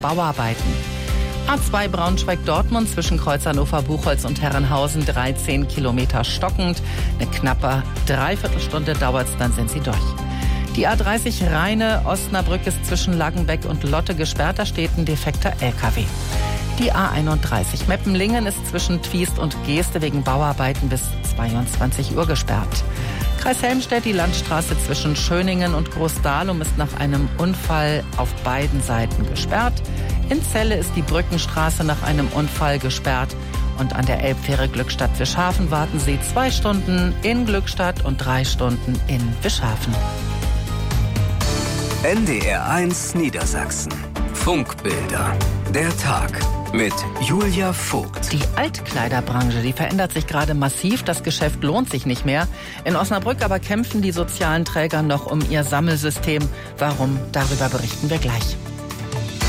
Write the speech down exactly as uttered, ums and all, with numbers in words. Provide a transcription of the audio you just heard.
Bauarbeiten. A zwei Braunschweig-Dortmund zwischen Kreuz Hannover-Buchholz und Herrenhausen dreizehn Kilometer stockend. Eine knappe Dreiviertelstunde dauert es, dann sind Sie durch. Die A dreißig Rheine, Osnabrück ist zwischen Laggenbeck und Lotte gesperrt, da steht ein defekter L K W. Die A einunddreißig Meppenlingen ist zwischen Twiest und Geeste wegen Bauarbeiten bis zweiundzwanzig Uhr gesperrt. Kreis Helmstedt, die Landstraße zwischen Schöningen und Großdahlum ist nach einem Unfall auf beiden Seiten gesperrt. In Celle ist die Brückenstraße nach einem Unfall gesperrt. Und an der Elbfähre Glückstadt-Wischhafen warten Sie zwei Stunden in Glückstadt und drei Stunden in Wischhafen. N D R eins Niedersachsen. Funkbilder. Der Tag mit Julia Vogt. Die Altkleiderbranche, die verändert sich gerade massiv. Das Geschäft lohnt sich nicht mehr. In Osnabrück aber kämpfen die sozialen Träger noch um ihr Sammelsystem. Warum? Darüber berichten wir gleich.